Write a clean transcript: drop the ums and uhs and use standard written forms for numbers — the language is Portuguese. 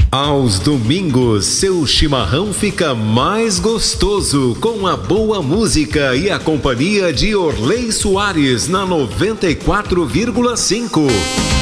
Aos domingos, seu chimarrão fica mais gostoso com a boa música e a companhia de Orley Soares na 94,5.